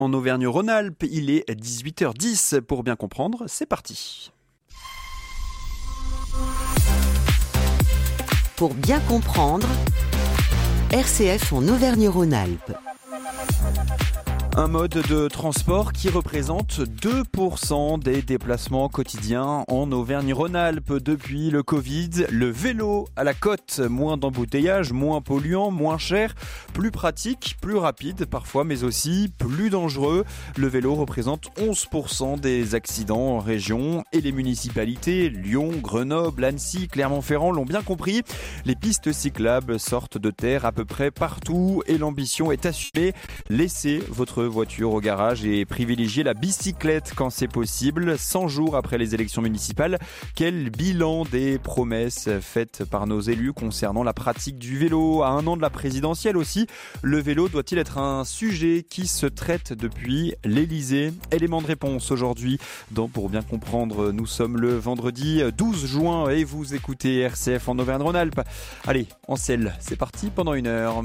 En Auvergne-Rhône-Alpes, il est 18h10. Pour bien comprendre, c'est parti. Pour bien comprendre, RCF en Auvergne-Rhône-Alpes. Un mode de transport qui représente 2% des déplacements quotidiens en Auvergne-Rhône-Alpes depuis le Covid. Le vélo à la côte, moins d'embouteillages, moins polluant, moins cher, plus pratique, plus rapide parfois, mais aussi plus dangereux. Le vélo représente 11% des accidents en région et les municipalités, Lyon, Grenoble, Annecy, Clermont-Ferrand l'ont bien compris. Les pistes cyclables sortent de terre à peu près partout et l'ambition est assumée. Laissez votre voiture au garage et privilégier la bicyclette quand c'est possible. 100 jours après les élections municipales, quel bilan des promesses faites par nos élus concernant la pratique du vélo? À un an de la présidentielle aussi, le vélo doit-il être un sujet qui se traite depuis l'Elysée? Élément de réponse aujourd'hui dans Pour bien comprendre. Nous sommes le vendredi 12 juin et vous écoutez RCF en Auvergne-Rhône-Alpes. Allez, en selle, c'est parti pendant 1 heure.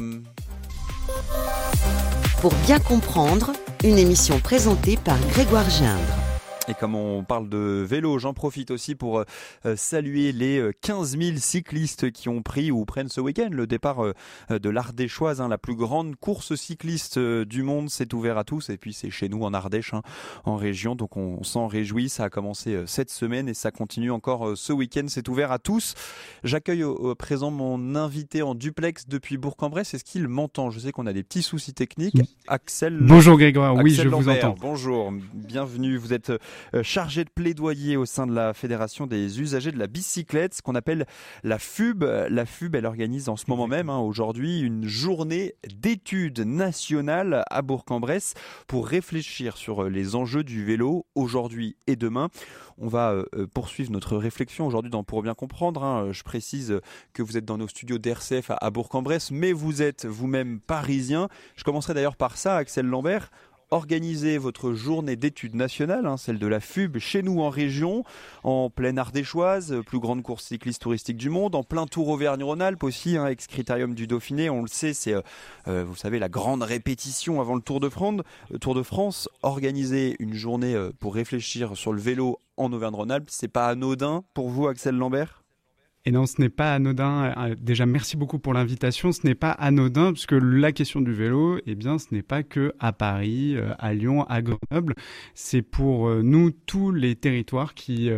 Pour bien comprendre, une émission présentée par Grégoire Gindre. Et comme on parle de vélo, j'en profite aussi pour saluer les 15 000 cyclistes qui ont pris ou prennent ce week-end le départ de l'Ardéchoise, la plus grande course cycliste du monde. C'est ouvert à tous et puis c'est chez nous en Ardèche, en région. Donc on s'en réjouit. Ça a commencé cette semaine et ça continue encore ce week-end. C'est ouvert à tous. J'accueille au présent mon invité en duplex depuis Bourg-en-Bresse. Est-ce qu'il m'entend? Je sais qu'on a des petits soucis techniques. Axel. Bonjour Grégoire, oui, Axel je vous Lambert, entends. Bonjour, bienvenue. Vous êtes chargé de plaidoyer au sein de la Fédération des usagers de la bicyclette, ce qu'on appelle la FUB. La FUB, elle organise en ce moment même, aujourd'hui, une journée d'études nationales à Bourg-en-Bresse pour réfléchir sur les enjeux du vélo aujourd'hui et demain. On va poursuivre notre réflexion aujourd'hui dans Pour bien comprendre. Je précise que vous êtes dans nos studios d'RCF à Bourg-en-Bresse, mais vous êtes vous-même parisien. Je commencerai d'ailleurs par ça, Axel Lambert. Organisez votre journée d'études nationales, celle de la FUB, chez nous en région, en pleine Ardéchoise, plus grande course cycliste touristique du monde, en plein Tour Auvergne-Rhône-Alpes aussi, ex-critérium du Dauphiné, on le sait, c'est, vous savez, la grande répétition avant le Tour de France. Organiser une journée pour réfléchir sur le vélo en Auvergne-Rhône-Alpes, c'est pas anodin pour vous, Axel Lambert ? Et non, ce n'est pas anodin. Déjà, merci beaucoup pour l'invitation. Ce n'est pas anodin puisque la question du vélo, ce n'est pas que à Paris, à Lyon, à Grenoble. C'est pour nous tous les territoires qui,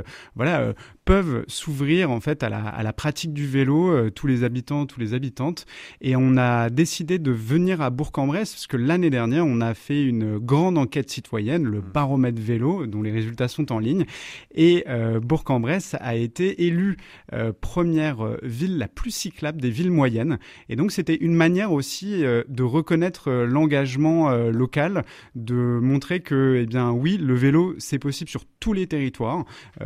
peuvent s'ouvrir en fait à la pratique du vélo, tous les habitants, toutes les habitantes. Et on a décidé de venir à Bourg-en-Bresse parce que l'année dernière, on a fait une grande enquête citoyenne, le baromètre vélo, dont les résultats sont en ligne. Et Bourg-en-Bresse a été élue première ville la plus cyclable des villes moyennes. Et donc, c'était une manière aussi de reconnaître l'engagement local, de montrer que, oui, le vélo, c'est possible sur tous les territoires,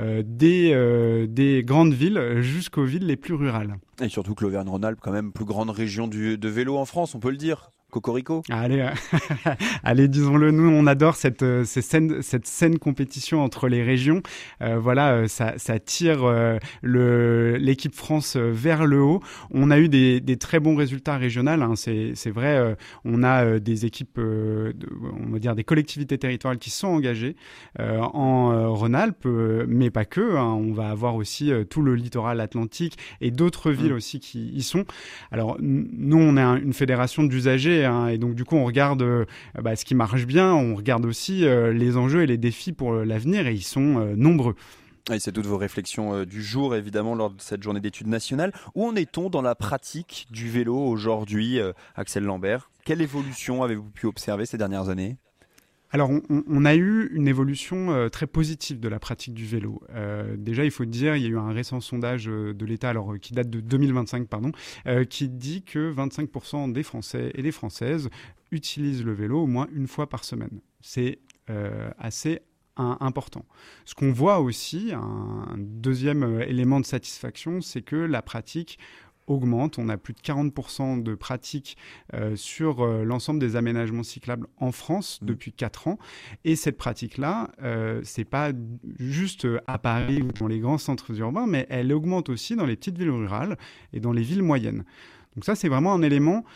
des grandes villes jusqu'aux villes les plus rurales. Et surtout que l'Auvergne-Rhône-Alpes, quand même, plus grande région de vélo en France, on peut le dire. Cocorico. Allez, disons-le, nous on adore cette saine compétition entre les régions. Ça tire l'équipe France vers le haut. On a eu des très bons résultats régionaux. C'est vrai. On a des équipes, on va dire des collectivités territoriales qui sont engagées en Rhône-Alpes, mais pas que. On va avoir aussi tout le littoral atlantique et d'autres villes aussi qui y sont. Alors nous, on est une fédération d'usagers. Et donc du coup on regarde ce qui marche bien, on regarde aussi les enjeux et les défis pour l'avenir et ils sont nombreux. Et c'est toutes vos réflexions du jour évidemment lors de cette journée d'études nationales. Où en est-on dans la pratique du vélo aujourd'hui, Axel Lambert? Quelle évolution avez-vous pu observer ces dernières années? Alors, on a eu une évolution très positive de la pratique du vélo. Déjà, il faut dire, il y a eu un récent sondage de l'État, qui date de 2025, qui dit que 25% des Français et des Françaises utilisent le vélo au moins une fois par semaine. C'est assez important. Ce qu'on voit aussi, un deuxième élément de satisfaction, c'est que la pratique augmente. On a plus de 40% de pratiques sur l'ensemble des aménagements cyclables en France depuis 4 ans. Et cette pratique-là, c'est pas juste à Paris ou dans les grands centres urbains, mais elle augmente aussi dans les petites villes rurales et dans les villes moyennes. Donc ça, c'est vraiment un élément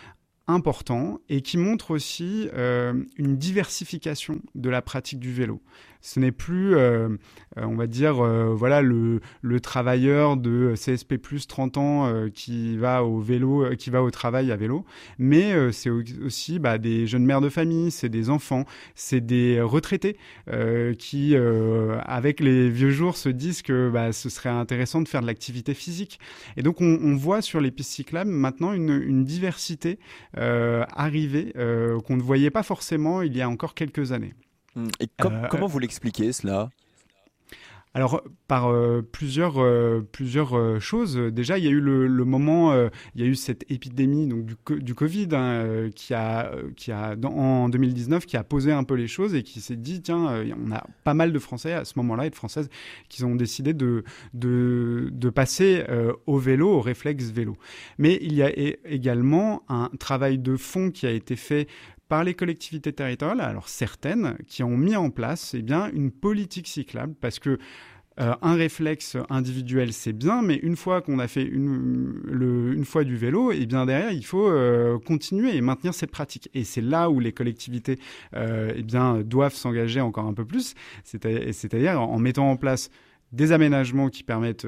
important et qui montre aussi une diversification de la pratique du vélo. Ce n'est plus, on va dire, voilà, le travailleur de CSP plus 30 ans qui va au vélo, qui va au travail à vélo, mais c'est aussi des jeunes mères de famille, c'est des enfants, c'est des retraités qui, avec les vieux jours, se disent que ce serait intéressant de faire de l'activité physique. Et donc, on voit sur les pistes cyclables maintenant une diversité arriver qu'on ne voyait pas forcément il y a encore quelques années. Et comment vous l'expliquez cela ? Alors, par plusieurs choses. Déjà, il y a eu le moment, il y a eu cette épidémie donc du Covid qui a en 2019 qui a posé un peu les choses et qui s'est dit tiens, on a pas mal de Français à ce moment-là et de Françaises qui ont décidé de passer au vélo, au réflexe vélo. Mais il y a également un travail de fond qui a été fait par les collectivités territoriales, alors certaines, qui ont mis en place une politique cyclable, parce que un réflexe individuel, c'est bien, mais une fois qu'on a fait une fois du vélo, derrière, il faut continuer et maintenir cette pratique. Et c'est là où les collectivités doivent s'engager encore un peu plus, c'est-à-dire en mettant en place des aménagements qui permettent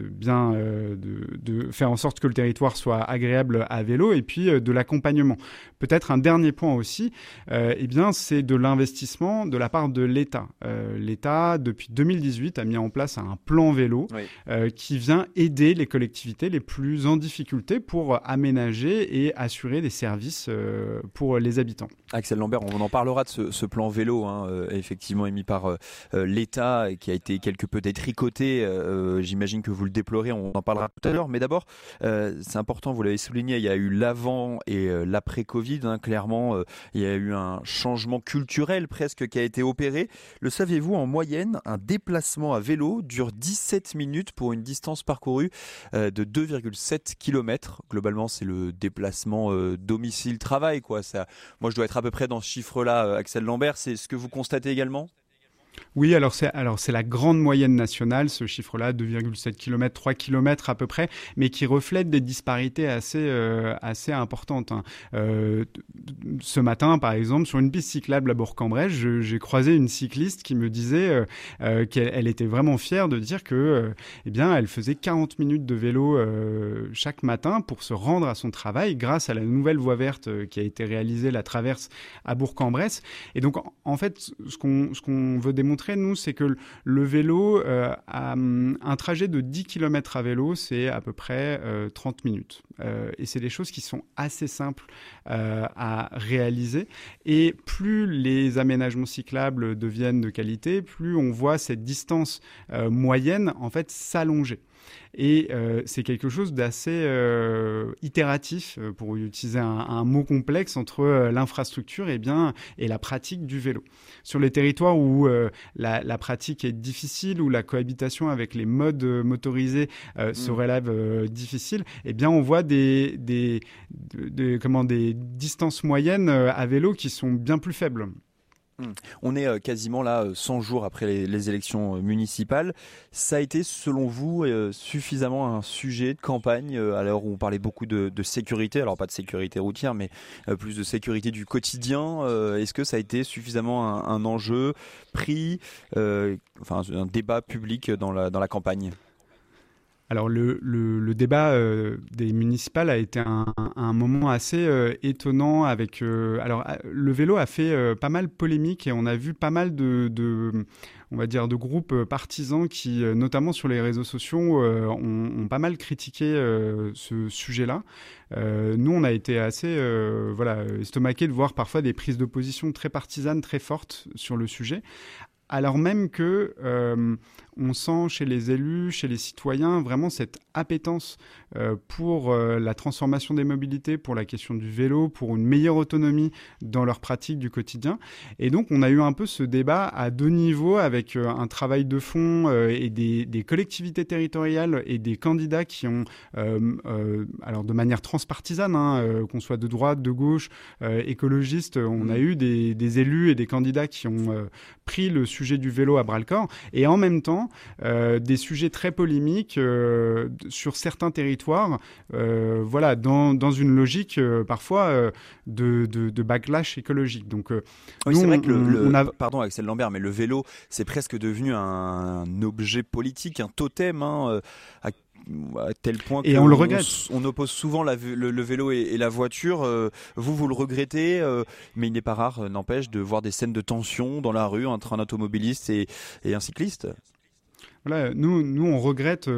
de faire en sorte que le territoire soit agréable à vélo et puis de l'accompagnement. Peut-être un dernier point aussi, c'est de l'investissement de la part de l'État. L'État, depuis 2018, a mis en place un plan vélo qui vient aider les collectivités les plus en difficulté pour aménager et assurer des services pour les habitants. Axel Lambert, on en parlera de ce plan vélo, effectivement émis par l'État, qui a été quelque peu détricoté. J'imagine que vous le déplorez, on en parlera tout à l'heure. Mais d'abord, c'est important, vous l'avez souligné, il y a eu l'avant et l'après-Covid. Clairement, il y a eu un changement culturel presque qui a été opéré. Le saviez-vous, en moyenne, un déplacement à vélo dure 17 minutes pour une distance parcourue de 2,7 km. Globalement, c'est le déplacement domicile-travail, quoi. Moi, je dois être à peu près dans ce chiffre-là, Axel Lambert. C'est ce que vous constatez également ? Oui, alors c'est la grande moyenne nationale, ce chiffre-là, 2,7 km, 3 km à peu près, mais qui reflète des disparités assez importantes. Ce matin, par exemple, sur une piste cyclable à Bourg-en-Bresse, j'ai croisé une cycliste qui me disait qu'elle était vraiment fière de dire que, elle faisait 40 minutes de vélo chaque matin pour se rendre à son travail grâce à la nouvelle voie verte qui a été réalisée, la traverse à Bourg-en-Bresse. Et donc, en fait, ce qu'on veut démontrer, nous, c'est que le vélo, un trajet de 10 km à vélo, c'est à peu près 30 minutes. Et c'est des choses qui sont assez simples à réaliser. Et plus les aménagements cyclables deviennent de qualité, plus on voit cette distance moyenne, en fait, s'allonger. Et c'est quelque chose d'assez itératif, pour utiliser un mot complexe, entre l'infrastructure et la pratique du vélo. Sur les territoires où la pratique est difficile, où la cohabitation avec les modes motorisés se relève difficile, on voit des distances moyennes à vélo qui sont bien plus faibles. On est quasiment là 100 jours après les élections municipales. Ça a été, selon vous, suffisamment un sujet de campagne à l'heure où on parlait beaucoup de sécurité, alors pas de sécurité routière, mais plus de sécurité du quotidien. Est-ce que ça a été suffisamment un enjeu pris, un débat public dans la campagne ? Alors le débat des municipales a été un moment assez étonnant avec. Le vélo a fait pas mal polémique et on a vu pas mal de groupes partisans qui, notamment sur les réseaux sociaux, ont pas mal critiqué ce sujet-là. Nous, on a été assez estomaqués de voir parfois des prises de position très partisanes, très fortes sur le sujet. Alors même que on sent chez les élus, chez les citoyens, vraiment cette appétence pour la transformation des mobilités, pour la question du vélo, pour une meilleure autonomie dans leur pratique du quotidien. Et donc, on a eu un peu ce débat à deux niveaux avec un travail de fond et des collectivités territoriales et des candidats qui ont, alors de manière transpartisane, qu'on soit de droite, de gauche, écologistes, on a eu des élus et des candidats qui ont pris le sujet sujet du vélo à bras-le-corps, et en même temps, des sujets très polémiques sur certains territoires, dans une logique parfois de backlash écologique. Donc, oui, c'est vrai que pardon Axel Lambert, mais le vélo, c'est presque devenu un objet politique, un totem, à tel point et on le regrette. On oppose souvent le vélo et la voiture. Vous le regrettez, mais il n'est pas rare, n'empêche, de voir des scènes de tension dans la rue entre un automobiliste et un cycliste. Voilà, nous, on regrette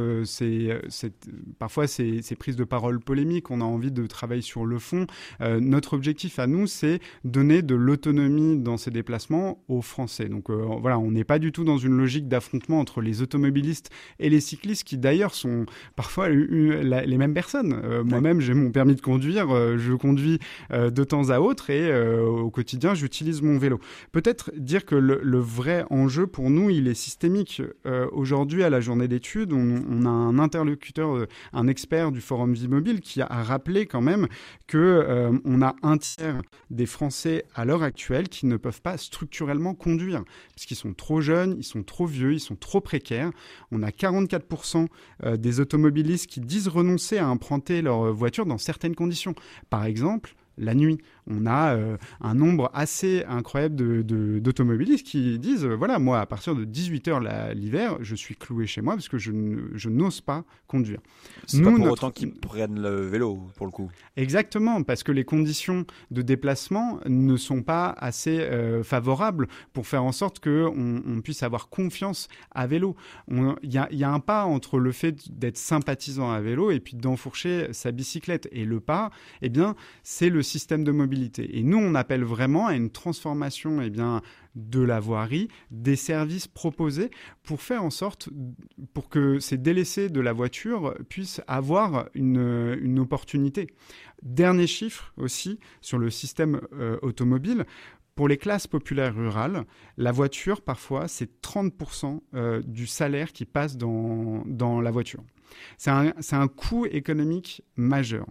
parfois ces prises de parole polémiques. On a envie de travailler sur le fond. Notre objectif à nous, c'est donner de l'autonomie dans ces déplacements aux Français. Donc on n'est pas du tout dans une logique d'affrontement entre les automobilistes et les cyclistes, qui d'ailleurs sont parfois les mêmes personnes. Moi-même, j'ai mon permis de conduire, je conduis de temps à autre, et au quotidien, j'utilise mon vélo. Peut-être dire que le vrai enjeu pour nous, il est systémique. Aujourd'hui, à la journée d'études, on a un interlocuteur, un expert du Forum Vie Mobile, qui a rappelé quand même qu'on a un tiers des Français à l'heure actuelle qui ne peuvent pas structurellement conduire, parce qu'ils sont trop jeunes, ils sont trop vieux, ils sont trop précaires. On a 44% des automobilistes qui disent renoncer à emprunter leur voiture dans certaines conditions. Par exemple, la nuit, on a un nombre assez incroyable d'automobilistes qui disent moi, à partir de 18h l'hiver, je suis cloué chez moi parce que je n'ose pas conduire. C'est pas pour autant qu'ils prennent le vélo, pour le coup. Exactement, parce que les conditions de déplacement ne sont pas assez favorables pour faire en sorte qu'on puisse avoir confiance à vélo. Il y a un pas entre le fait d'être sympathisant à vélo et puis d'enfourcher sa bicyclette. Et le pas, c'est le système de mobilité. Et nous, on appelle vraiment à une transformation de la voirie, des services proposés pour faire en sorte pour que ces délaissés de la voiture puissent avoir une opportunité. Dernier chiffre aussi sur le système automobile. Pour les classes populaires rurales, la voiture, parfois, c'est 30% du salaire qui passe dans la voiture. C'est un coût économique majeur.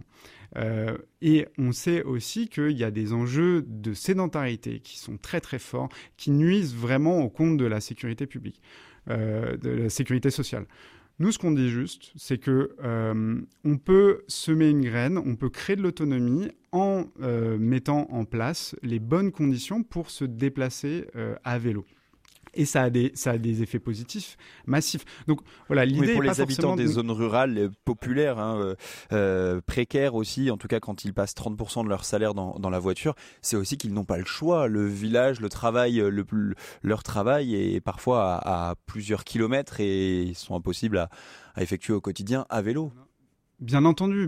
Et on sait aussi qu'il y a des enjeux de sédentarité qui sont très très forts, qui nuisent vraiment au compte de la sécurité publique, de la sécurité sociale. Nous, ce qu'on dit juste, c'est que on peut semer une graine, on peut créer de l'autonomie en mettant en place les bonnes conditions pour se déplacer à vélo. Et ça a des effets positifs massifs. Donc voilà, l'idée pour est pas les habitants des zones rurales populaires, précaires aussi, en tout cas quand ils passent 30% de leur salaire dans la voiture, c'est aussi qu'ils n'ont pas le choix. Le village, le travail, leur travail est parfois à plusieurs kilomètres et ils sont impossibles à effectuer au quotidien à vélo. Bien entendu,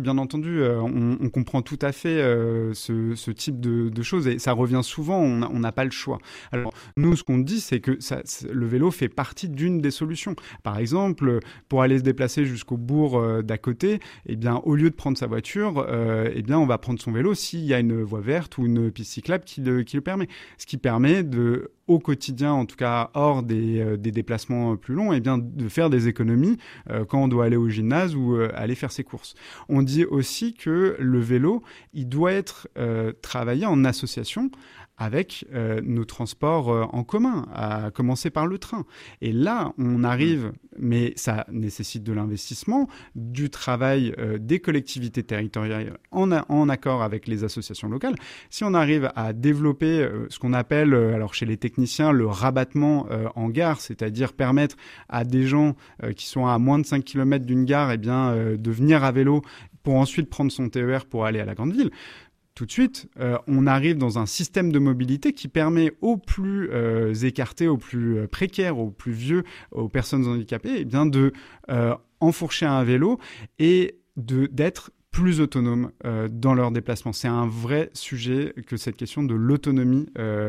on comprend tout à fait ce type de choses, et ça revient souvent, on n'a pas le choix. Alors nous, ce qu'on dit, c'est que le vélo fait partie d'une des solutions. Par exemple, pour aller se déplacer jusqu'au bourg d'à côté, au lieu de prendre sa voiture, on va prendre son vélo s'il y a une voie verte ou une piste cyclable qui le permet. Ce qui permet au quotidien, en tout cas hors des déplacements plus longs, de faire des économies quand on doit aller au gymnase ou aller faire ses courses. On dit aussi que le vélo, il doit être travaillé en association avec nos transports en commun, à commencer par le train. Et là, on arrive, mais ça nécessite de l'investissement, du travail des collectivités territoriales en accord avec les associations locales. Si on arrive à développer ce qu'on appelle, alors chez les techniciens, le rabattement en gare, c'est-à-dire permettre à des gens qui sont à moins de 5 km d'une gare de venir à vélo pour ensuite prendre son TER pour aller à la grande ville, tout de suite, on arrive dans un système de mobilité qui permet aux plus écartés, aux plus précaires, aux plus vieux, aux personnes handicapées, de enfourcher un vélo et d'être plus autonomes dans leurs déplacements. C'est un vrai sujet que cette question de l'autonomie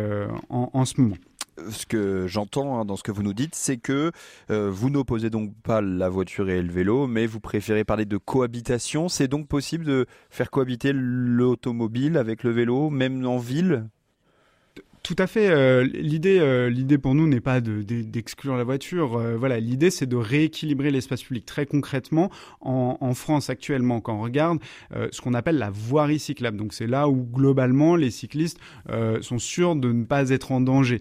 en ce moment. Ce que j'entends dans ce que vous nous dites, c'est que vous n'opposez donc pas la voiture et le vélo, mais vous préférez parler de cohabitation. C'est donc possible de faire cohabiter l'automobile avec le vélo, même en ville ? Tout à fait. L'idée pour nous n'est pas d'exclure la voiture. L'idée, c'est de rééquilibrer l'espace public. Très concrètement, en France actuellement, quand on regarde ce qu'on appelle la voirie cyclable. Donc c'est là où globalement les cyclistes sont sûrs de ne pas être en danger.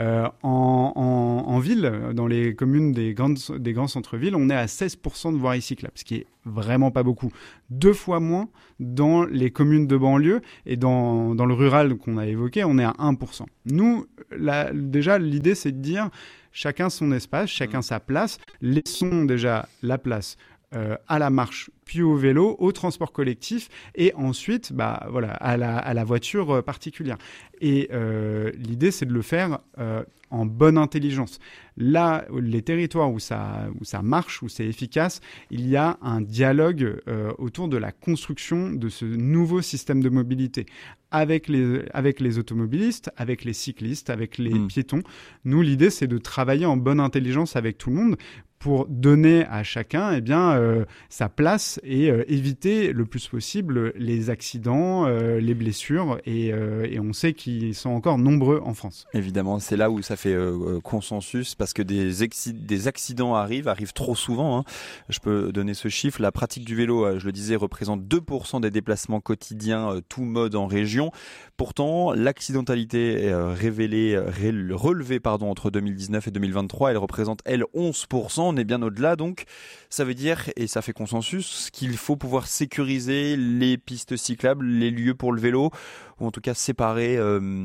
En ville, dans les communes des grands centres-villes, on est à 16% de voirie cyclable, ce qui est vraiment pas beaucoup. 2 fois moins dans les communes de banlieue, et dans le rural qu'on a évoqué, on est à 1%. Nous, déjà, l'idée, c'est de dire chacun son espace, chacun sa place. Laissons déjà la place à la marche, puis au vélo, au transport collectif, et ensuite à la voiture particulière. Et l'idée, c'est de le faire en bonne intelligence. Là, les territoires où ça marche, où c'est efficace, il y a un dialogue autour de la construction de ce nouveau système de mobilité avec les automobilistes, avec les cyclistes, avec les piétons. Nous, l'idée, c'est de travailler en bonne intelligence avec tout le monde pour donner à chacun sa place et éviter le plus possible les accidents, les blessures, et on sait qu'ils sont encore nombreux en France. Évidemment, c'est là où ça fait consensus, parce que des accidents arrivent trop souvent, hein. Je peux donner ce chiffre. La pratique du vélo, je le disais, représente 2% des déplacements quotidiens, tout mode en région. Pourtant, l'accidentalité est relevée entre 2019 et 2023, elle représente, 11%. On est bien au-delà, donc ça veut dire, et ça fait consensus, qu'il faut pouvoir sécuriser les pistes cyclables, les lieux pour le vélo, ou en tout cas séparer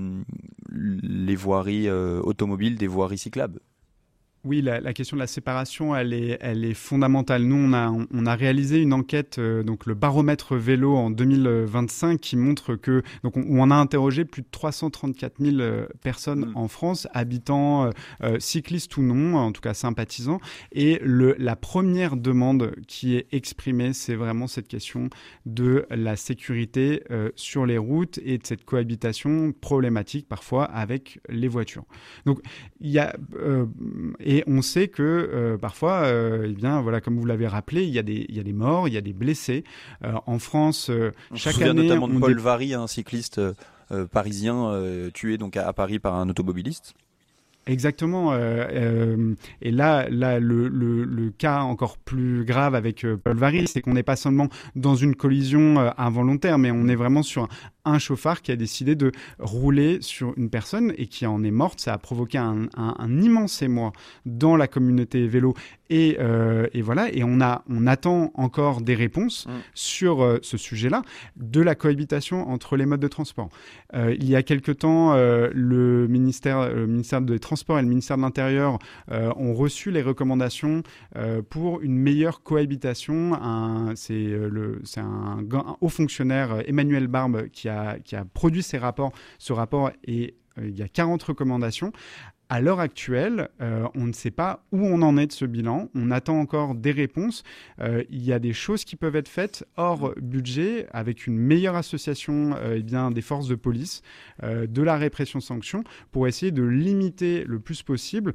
les voiries automobiles des voiries cyclables. Oui, la question de la séparation, elle est fondamentale. Nous, on a réalisé une enquête, donc le baromètre vélo en 2025, qui montre que, donc on a interrogé plus de 334 000 personnes en France, habitants, cyclistes ou non, en tout cas sympathisants. Et la première demande qui est exprimée, c'est vraiment cette question de la sécurité sur les routes et de cette cohabitation problématique parfois avec les voitures. Donc il y a et on sait que parfois, comme vous l'avez rappelé, il y a des morts, il y a des blessés. En France, chaque année... On se souvient notamment de Paul Varry, un cycliste parisien tué donc à Paris par un automobiliste. Exactement. Et là, le cas encore plus grave avec Paul Varry, c'est qu'on n'est pas seulement dans une collision involontaire, mais on est vraiment sur un chauffard qui a décidé de rouler sur une personne et qui en est morte. Ça a provoqué un immense émoi dans la communauté vélo. Et voilà. Et on attend encore des réponses sur ce sujet-là, de la cohabitation entre les modes de transport. Il y a quelque temps, le ministère des Transports et le ministère de l'Intérieur ont reçu les recommandations pour une meilleure cohabitation. C'est un haut fonctionnaire, Emmanuel Barbe, qui a produit ce rapport, et il y a 40 recommandations. À l'heure actuelle, on ne sait pas où on en est de ce bilan. On attend encore des réponses. Il y a des choses qui peuvent être faites hors budget, avec une meilleure association des forces de police, de la répression-sanction, pour essayer de limiter le plus possible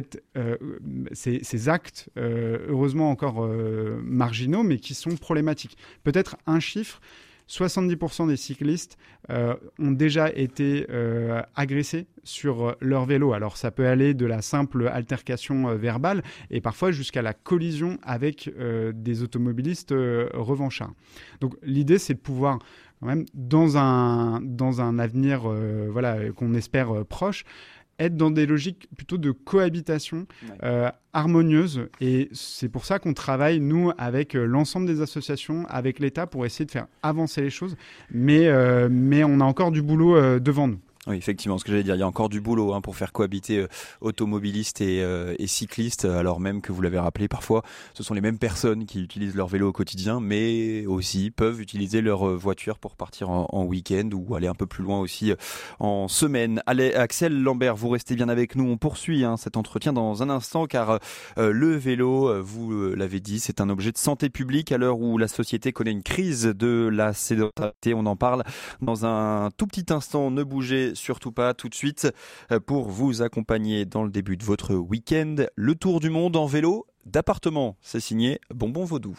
ces actes, heureusement encore marginaux, mais qui sont problématiques. Peut-être un chiffre: 70% des cyclistes ont déjà été agressés sur leur vélo. Alors ça peut aller de la simple altercation verbale et parfois jusqu'à la collision avec des automobilistes revanchards. Donc l'idée, c'est de pouvoir quand même, dans un avenir qu'on espère proche, être dans des logiques plutôt de cohabitation harmonieuse. Et c'est pour ça qu'on travaille, nous, avec l'ensemble des associations, avec l'État, pour essayer de faire avancer les choses. Mais on a encore du boulot devant nous. Oui, effectivement, ce que j'allais dire, il y a encore du boulot pour faire cohabiter automobilistes et cyclistes, alors même que vous l'avez rappelé, parfois ce sont les mêmes personnes qui utilisent leur vélo au quotidien, mais aussi peuvent utiliser leur voiture pour partir en week-end ou aller un peu plus loin aussi en semaine. Allez, Axel Lambert, vous restez bien avec nous, on poursuit cet entretien dans un instant, car le vélo, vous l'avez dit, c'est un objet de santé publique à l'heure où la société connaît une crise de la sédentarité. On en parle dans un tout petit instant, ne bougez surtout pas tout de suite, pour vous accompagner dans le début de votre week-end. Le tour du monde en vélo d'appartement, c'est signé Bonbon Vaudou.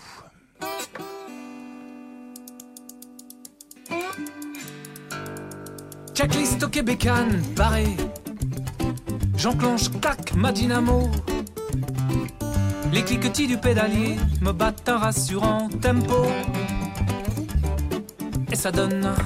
Checklist au Québécan, barré. J'enclenche, clac, ma dynamo. Les cliquetis du pédalier me battent un rassurant tempo. Et ça donne